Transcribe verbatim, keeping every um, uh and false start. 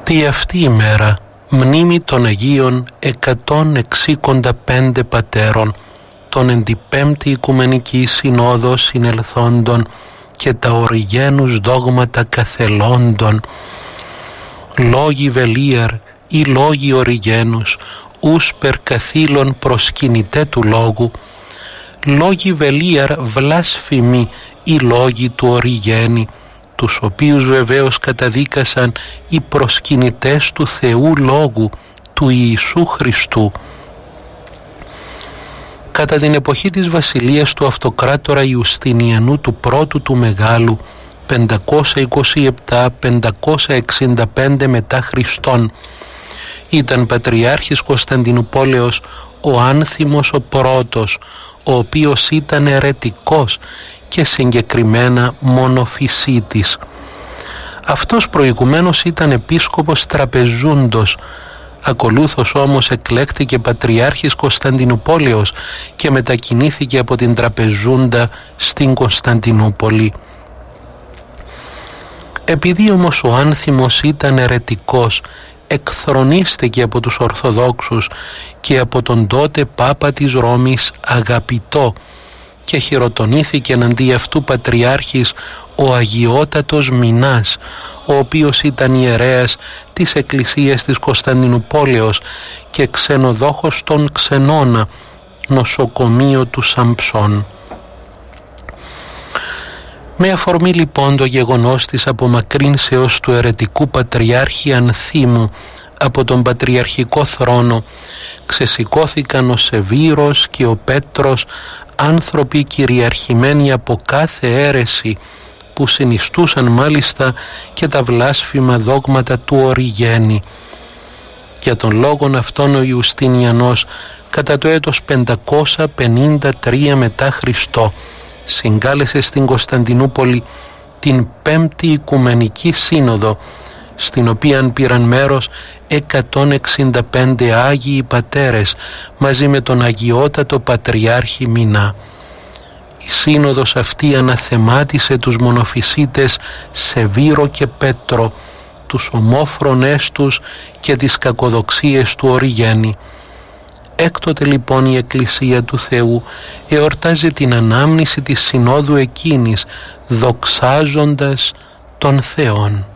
Τη αυτή η μέρα μνήμη των Αγίων εκατόν εξήντα πέντε πατέρων, των εν τη πέμπτη Οικουμενική Συνόδο συνελθόντων και τα οριγένους δόγματα καθελώντων, λόγοι βελίαρ ή λόγοι οριγένους, ους περ καθήλων προσκυνητέ του λόγου, λόγοι βελίαρ βλάσφημοι ή λόγοι του οριγένη, τους οποίους βεβαίως καταδίκασαν οι προσκυνητές του Θεού Λόγου, του Ιησού Χριστού. Κατά την εποχή της βασιλείας του αυτοκράτορα Ιουστινιανού του πρώτου του Μεγάλου, πεντακόσια είκοσι επτά με πεντακόσια εξήντα πέντε μετά Χριστόν, ήταν πατριάρχης Κωνσταντινουπόλεως ο Άνθιμος ο πρώτος, ο οποίος ήταν αιρετικός και συγκεκριμένα μονοφυσίτης. Αυτός προηγουμένως ήταν επίσκοπος Τραπεζούντος, ακολούθως όμως εκλέχτηκε πατριάρχης Κωνσταντινουπόλεως και μετακινήθηκε από την Τραπεζούντα στην Κωνσταντινούπολη. Επειδή όμως ο Άνθιμος ήταν αιρετικός, εκθρονίστηκε από τους Ορθοδόξους και από τον τότε Πάπα της Ρώμης Αγαπητό και χειροτονήθηκε εναντί αυτού πατριάρχης ο Αγιότατος Μινάς, ο οποίος ήταν ιερέας της Εκκλησίας της Κωνσταντινουπόλεως και ξενοδόχος των Ξενώνα, νοσοκομείο του Σαμψών. Με αφορμή λοιπόν το γεγονός της απομακρύνσεως του αιρετικού πατριάρχη Ανθίμου από τον πατριαρχικό θρόνο, ξεσηκώθηκαν ο Σεβήρος και ο Πέτρος, άνθρωποι κυριαρχημένοι από κάθε αίρεση, που συνιστούσαν μάλιστα και τα βλάσφημα δόγματα του Οριγένη. Για τον λόγον αυτόν ο Ιουστινιανός κατά το έτος πεντακόσια πενήντα τρία μετά Χριστό συγκάλεσε στην Κωνσταντινούπολη την πέμπτη Οικουμενική Σύνοδο, στην οποία πήραν μέρος εκατόν εξήντα πέντε Άγιοι Πατέρες μαζί με τον Αγιότατο Πατριάρχη Μινά. Η σύνοδος αυτή αναθεμάτισε τους μονοφυσίτες Σεβήρο και Πέτρο, τους ομόφρονές τους και τις κακοδοξίες του Οριγένη. Έκτοτε λοιπόν η Εκκλησία του Θεού εορτάζει την ανάμνηση της συνόδου εκείνης, δοξάζοντας τον Θεόν.